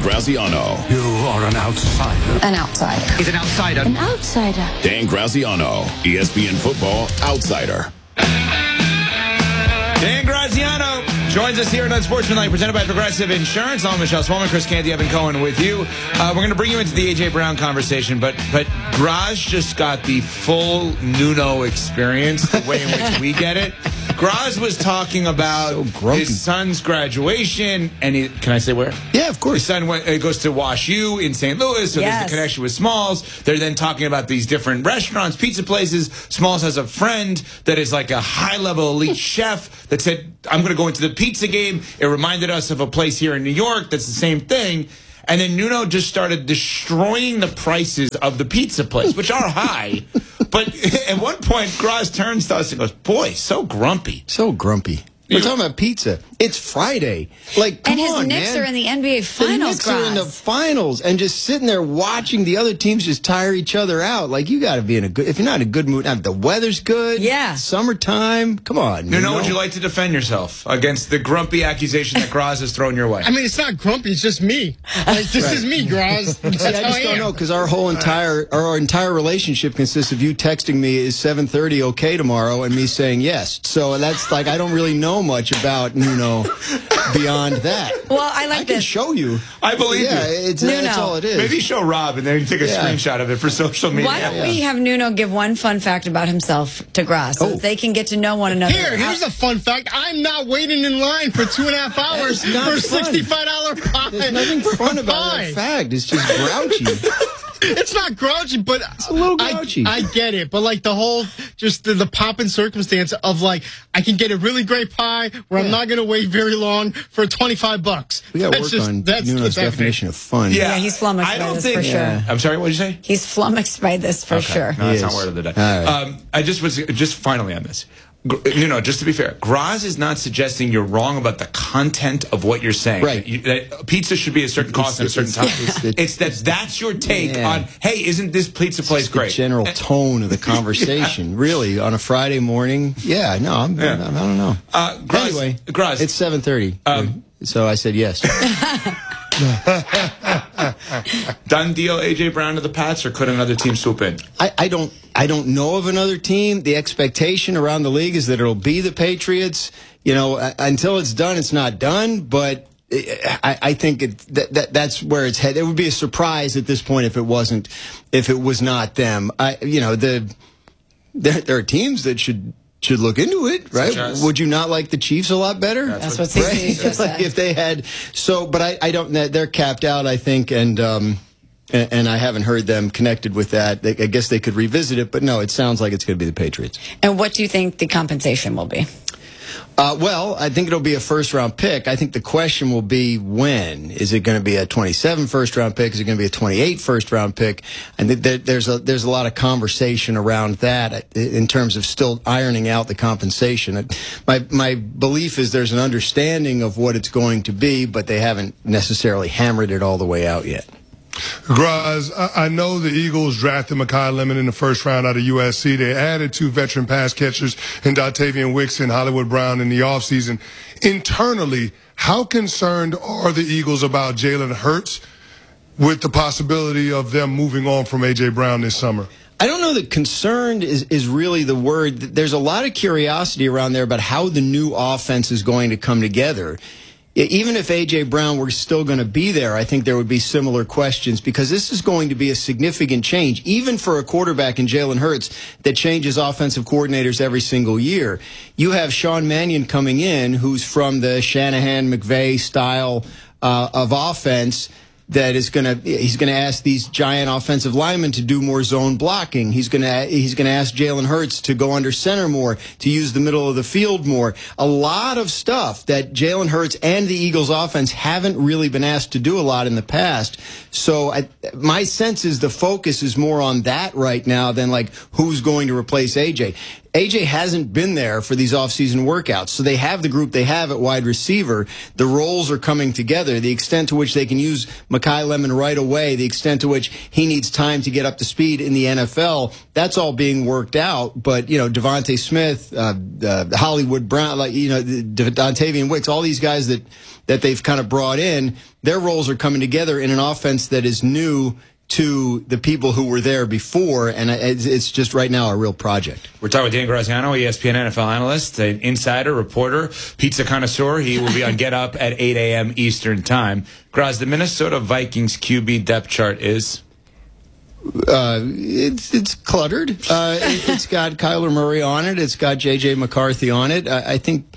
Graziano. You are an outsider. An outsider. He's an outsider. An outsider. Dan Graziano, ESPN Football Outsider. Dan Graziano joins us here on Unsportsmanlike, presented by Progressive Insurance. I'm Michelle Swolman, Chris Canty, Evan Cohen with you. We're going to bring you into the A.J. Brown conversation, but Graz just got the full Nuno experience, the way in which we get it. Graz was talking about his son's graduation, and can I say where? Yeah, of course. His son goes to Wash U in St. Louis, so there's a connection with Smalls. They're then talking about these different restaurants, pizza places. Smalls has a friend that is like a high-level elite chef that said, I'm going to go into the pizza game. It reminded us of a place here in New York that's the same thing. And then Nuno just started destroying the prices of the pizza place, which are high. But at one point, Graz turns to us and goes, boy, so grumpy. So grumpy. We're talking about pizza. It's Friday. Like, come on, man. And his Knicks are in the NBA Finals, The Knicks are in the finals, and just sitting there watching the other teams just tire each other out. Like, you got to be in a good, if you're not in a good mood, the weather's good. Yeah. Summertime. Come on. Nuno, would you like to defend yourself against the grumpy accusation that Graz has thrown your way? I mean, it's not grumpy. It's just me. Like, this is me, Graz. I just don't know, because our entire relationship consists of you texting me, is 7:30 okay tomorrow, and me saying yes. So that's like, I don't really know much about Nuno beyond that. Well, I can show you. I believe you. That's all it is. Maybe show Rob and then you take a screenshot of it for social media. Why don't we have Nuno give one fun fact about himself to Graz so that they can get to know one another? Here's a fun fact. I'm not waiting in line for 2.5 hours for a $65 pie. There's nothing fun about that fact. It's just grouchy. It's not grouchy, but it's a little grouchy. I get it, but like the whole, just the pop and circumstance of like, I can get a really great pie where I'm not going to wait very long for $25. We got to work on Nuno's definition of fun. Yeah, he's flummoxed by this for sure. I'm sorry, what did you say? He's flummoxed by this for sure. No, that's not word of the day. Right. I just finally on this. Nuno, just to be fair, Graz is not suggesting you're wrong about the content of what you're saying. Right. That pizza should be a certain cost at a certain time. It's that's your take on, hey, isn't this pizza place great? The general tone of the conversation, really, on a Friday morning. Yeah, no, I don't know. Anyway, Graz, it's 7:30, so I said yes. Done deal, A.J. Brown to the Pats, or could another team swoop in? I don't know of another team. The expectation around the league is that it'll be the Patriots. You know, until it's done, it's not done. But I think that's where it's headed. It would be a surprise at this point if it was not them. There are teams that should look into it, right? Would you not like the Chiefs a lot better? That's what CC just said. If they had but I don't. They're capped out, I think, and I haven't heard them connected with that. I guess they could revisit it, but no, it sounds like it's going to be the Patriots. And what do you think the compensation will be? Well, I think it'll be a first-round pick. I think the question will be when. Is it going to be a 27 first-round pick? Is it going to be a 28 first-round pick? I think there's a lot of conversation around that in terms of still ironing out the compensation. My belief is there's an understanding of what it's going to be, but they haven't necessarily hammered it all the way out yet. Graz, I know the Eagles drafted Mekhi Lemon in the first round out of USC. They added 2 veteran pass catchers in Dotavian Wicks and Hollywood Brown in the offseason. Internally, how concerned are the Eagles about Jalen Hurts with the possibility of them moving on from A.J. Brown this summer? I don't know that concerned is really the word. There's a lot of curiosity around there about how the new offense is going to come together. Even if A.J. Brown were still going to be there, I think there would be similar questions because this is going to be a significant change, even for a quarterback in Jalen Hurts that changes offensive coordinators every single year. You have Sean Mannion coming in, who's from the Shanahan-McVay style of offense. That he's going to ask these giant offensive linemen to do more zone blocking. He's going to ask Jalen Hurts to go under center more, to use the middle of the field more. A lot of stuff that Jalen Hurts and the Eagles offense haven't really been asked to do a lot in the past. So my sense is the focus is more on that right now than like who's going to replace AJ. AJ hasn't been there for these offseason workouts. So they have the group they have at wide receiver. The roles are coming together. The extent to which they can use Mekhi Lemon right away, the extent to which he needs time to get up to speed in the NFL, that's all being worked out. But, Devontae Smith, Hollywood Brown, Dontavian Wicks, all these guys that they've kind of brought in, their roles are coming together in an offense that is new to the people who were there before, and it's just right now a real project. We're talking with Dan Graziano, ESPN NFL analyst, an insider, reporter, pizza connoisseur. He will be on Get Up at 8 a.m. Eastern Time. Graz, the Minnesota Vikings QB depth chart is? It's cluttered. It's got Kyler Murray on it. It's got J.J. McCarthy on it. I think,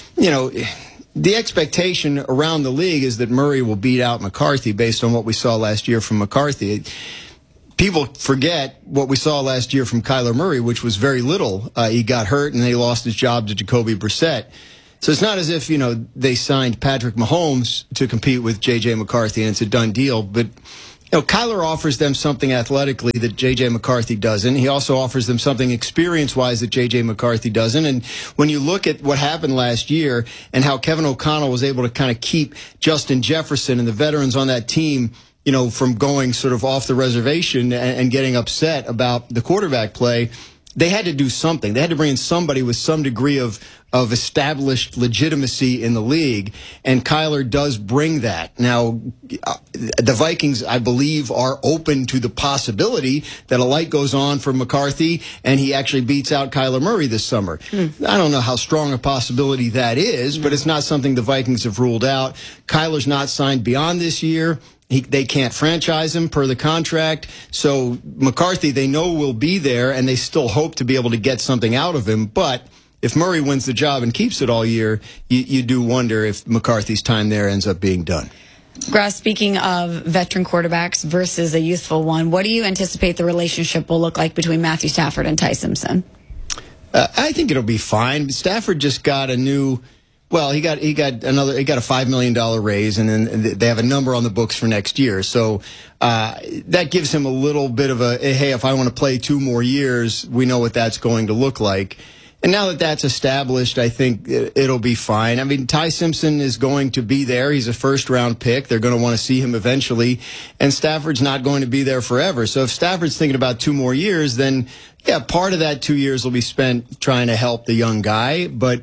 the expectation around the league is that Murray will beat out McCarthy based on what we saw last year from McCarthy. People forget what we saw last year from Kyler Murray, which was very little. He got hurt and they lost his job to Jacoby Brissett. So it's not as if, they signed Patrick Mahomes to compete with J.J. McCarthy and it's a done deal. But Kyler offers them something athletically that J.J. McCarthy doesn't. He also offers them something experience-wise that J.J. McCarthy doesn't. And when you look at what happened last year and how Kevin O'Connell was able to kind of keep Justin Jefferson and the veterans on that team, from going sort of off the reservation and getting upset about the quarterback play, they had to do something. They had to bring in somebody with some degree of established legitimacy in the league, and Kyler does bring that. Now, the Vikings, I believe, are open to the possibility that a light goes on for McCarthy and he actually beats out Kyler Murray this summer. I don't know how strong a possibility that is, but it's not something the Vikings have ruled out. Kyler's not signed beyond this year. They can't franchise him per the contract. So McCarthy, they know will be there, and they still hope to be able to get something out of him. But if Murray wins the job and keeps it all year, you do wonder if McCarthy's time there ends up being done. Grass, speaking of veteran quarterbacks versus a youthful one, what do you anticipate the relationship will look like between Matthew Stafford and Ty Simpson? I think it'll be fine. Stafford just got a new... Well, he got a $5 million raise, and then they have a number on the books for next year. So that gives him a little bit of a, hey, if I want to play 2 more years, we know what that's going to look like. And now that that's established, I think it'll be fine. I mean, Ty Simpson is going to be there. He's a first-round pick. They're going to want to see him eventually. And Stafford's not going to be there forever. So if Stafford's thinking about 2 more years, then, yeah, part of that 2 years will be spent trying to help the young guy. But,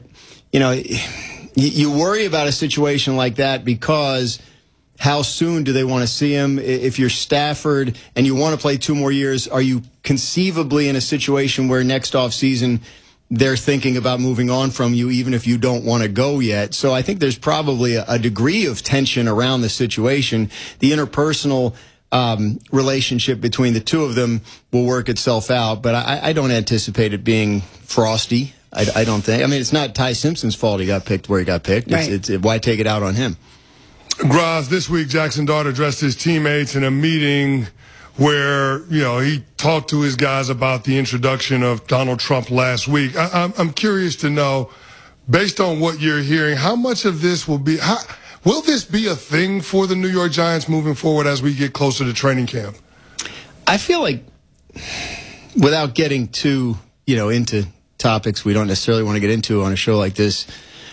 you worry about a situation like that because how soon do they want to see him? If you're Stafford and you want to play 2 more years, are you conceivably in a situation where next offseason they're thinking about moving on from you even if you don't want to go yet? So I think there's probably a degree of tension around the situation. The interpersonal relationship between the two of them will work itself out, but I don't anticipate it being frosty. I don't think. I mean, it's not Ty Simpson's fault he got picked where he got picked. Right. Why take it out on him? Graz, this week Jackson Dart addressed his teammates in a meeting where, he talked to his guys about the introduction of Donald Trump last week. I'm curious to know, based on what you're hearing, how much of this will this be a thing for the New York Giants moving forward as we get closer to training camp? I feel like, without getting too, into topics we don't necessarily want to get into on a show like this,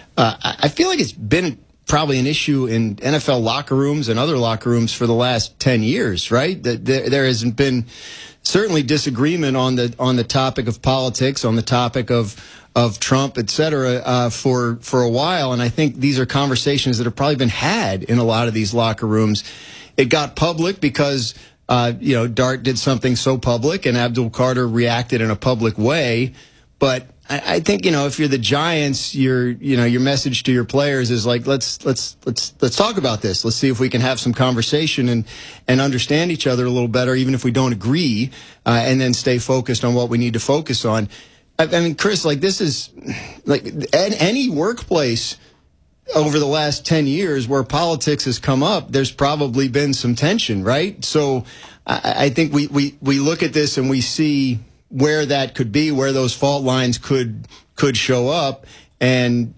I feel like it's been probably an issue in NFL locker rooms and other locker rooms for the last 10 years, right? There hasn't been certainly disagreement on the topic of politics, on the topic of Trump, et cetera, for a while. And I think these are conversations that have probably been had in a lot of these locker rooms. It got public because Dart did something so public and Abdul Carter reacted in a public way. But I think, if you're the Giants, your message to your players is like, let's talk about this. Let's see if we can have some conversation and understand each other a little better, even if we don't agree, and then stay focused on what we need to focus on. I mean, Chris, this is like any workplace over the last 10 years where politics has come up, there's probably been some tension, right? So I think we look at this and we see where that could be, where those fault lines could show up. And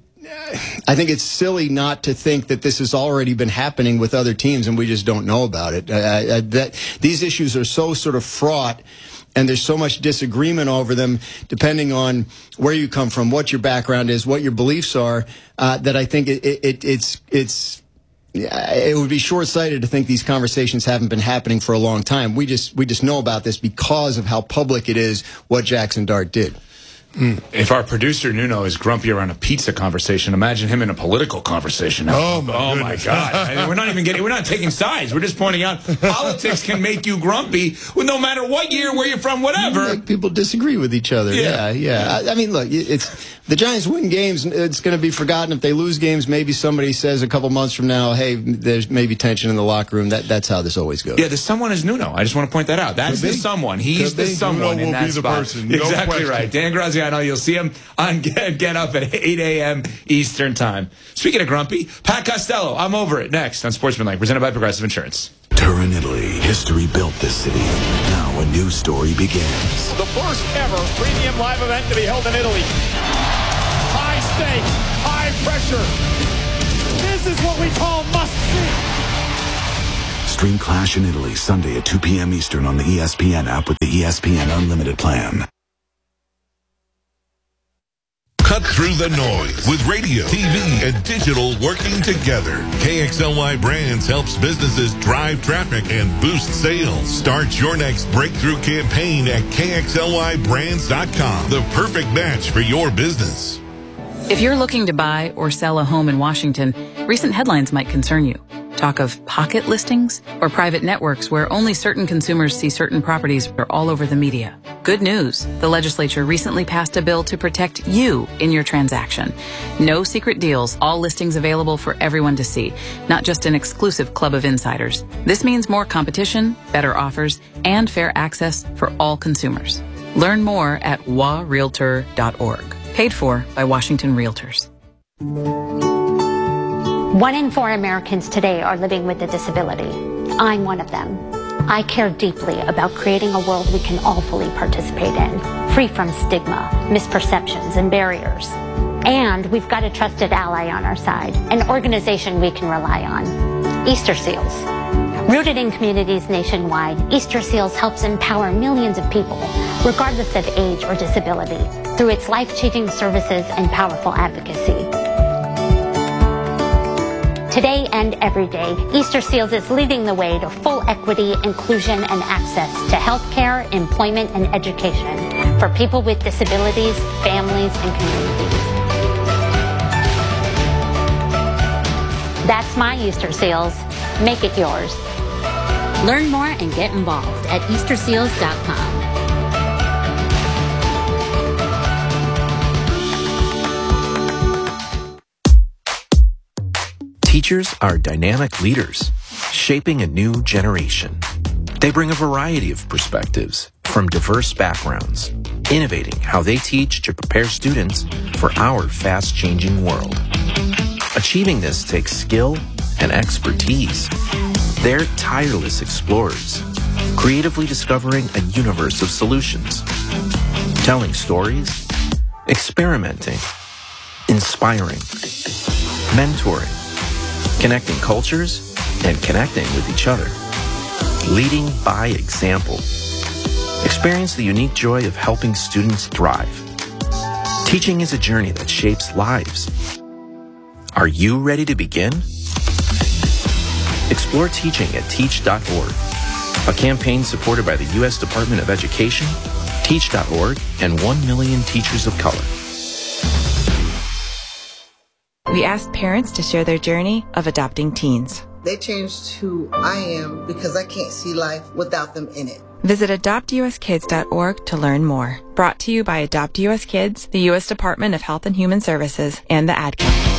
I think it's silly not to think that this has already been happening with other teams and we just don't know about it. That these issues are so sort of fraught and there's so much disagreement over them, depending on where you come from, what your background is, what your beliefs are, that I think it would be short-sighted to think these conversations haven't been happening for a long time. We just know about this because of how public it is what Jackson Dart did. If our producer Nuno is grumpy around a pizza conversation, imagine him in a political conversation. Oh my God! I mean, we're not taking sides. We're just pointing out politics can make you grumpy, no matter what year, where you're from, whatever. People disagree with each other. Yeah. I mean, look, the Giants win games. It's going to be forgotten. If they lose games, maybe somebody says a couple months from now, "Hey, there's maybe tension in the locker room." That's how this always goes. Yeah, the someone is Nuno. I just want to point that out. That's the someone. He's the someone in that spot. Person. No exactly question. Right. Dan Graziano. You'll see him on Get Up at 8 a.m. Eastern Time. Speaking of grumpy, Pat Costello. I'm over it. Next on Sportsmanlike, presented by Progressive Insurance. Turin, Italy. History built this city. Now a new story begins. The first ever premium live event to be held in Italy. High stakes, high pressure. This is what we call must-see. Stream Clash in Italy Sunday at 2 p.m. Eastern on the ESPN app with the ESPN Unlimited plan. Cut through the noise with radio, TV, and digital working together. KXLY Brands helps businesses drive traffic and boost sales. Start your next breakthrough campaign at KXLYBrands.com. The perfect match for your business. If you're looking to buy or sell a home in Washington, recent headlines might concern you. Talk of pocket listings or private networks where only certain consumers see certain properties are all over the media. Good news. The legislature recently passed a bill to protect you in your transaction. No secret deals, all listings available for everyone to see, not just an exclusive club of insiders. This means more competition, better offers, and fair access for all consumers. Learn more at warealtor.org. Paid for by Washington Realtors. 1 in 4 Americans today are living with a disability. I'm one of them. I care deeply about creating a world we can all fully participate in, free from stigma, misperceptions, and barriers. And we've got a trusted ally on our side, an organization we can rely on, Easter Seals. Rooted in communities nationwide, Easter Seals helps empower millions of people, regardless of age or disability, through its life-changing services and powerful advocacy. Today and every day, Easter Seals is leading the way to full equity, inclusion, and access to healthcare, employment, and education for people with disabilities, families, and communities. That's my Easter Seals. Make it yours. Learn more and get involved at EasterSeals.com. Teachers are dynamic leaders, shaping a new generation. They bring a variety of perspectives from diverse backgrounds, innovating how they teach to prepare students for our fast-changing world. Achieving this takes skill and expertise. They're tireless explorers, creatively discovering a universe of solutions, telling stories, experimenting, inspiring, mentoring, connecting cultures, and connecting with each other. Leading by example. Experience the unique joy of helping students thrive. Teaching is a journey that shapes lives. Are you ready to begin? Explore teaching at teach.org, a campaign supported by the U.S. Department of Education, teach.org, and 1 million teachers of color. We asked parents to share their journey of adopting teens. They changed who I am because I can't see life without them in it. Visit adoptuskids.org to learn more. Brought to you by Adopt U.S. Kids, the U.S. Department of Health and Human Services, and the Ad Council.